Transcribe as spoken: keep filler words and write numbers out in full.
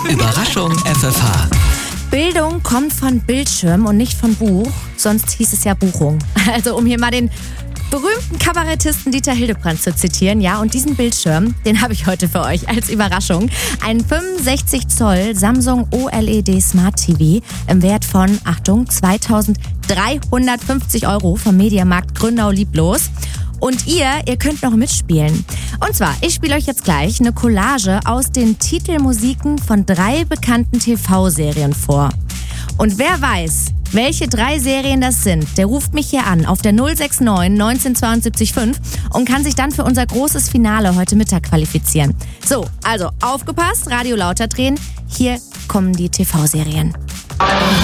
Überraschung F F H. Bildung kommt von Bildschirm und nicht von Buch, sonst hieß es ja Buchung. Also um hier mal den berühmten Kabarettisten Dieter Hildebrand zu zitieren, ja, und diesen Bildschirm, den habe ich heute für euch als Überraschung. Ein fünfundsechzig Zoll Samsung O L E D Smart T V im Wert von, Achtung, zweitausenddreihundertfünfzig Euro vom Mediamarkt Grünau-Lieblos. Und ihr, ihr könnt noch mitspielen. Und zwar, ich spiele euch jetzt gleich eine Collage aus den Titelmusiken von drei bekannten T V-Serien vor. Und wer weiß, welche drei Serien das sind, der ruft mich hier an auf der null sechs neun neunzehn zweiundsiebzig fünf und kann sich dann für unser großes Finale heute Mittag qualifizieren. So, also aufgepasst, Radio lauter drehen, hier kommen die T V-Serien.